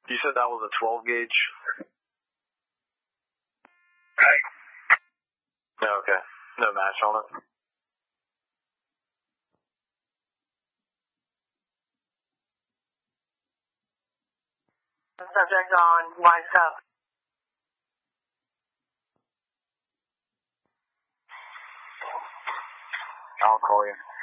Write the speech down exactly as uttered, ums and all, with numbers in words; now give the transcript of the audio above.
You said that was a twelve gauge? Right. Okay. No match on it? Subject on Wise Cup. I'll call you.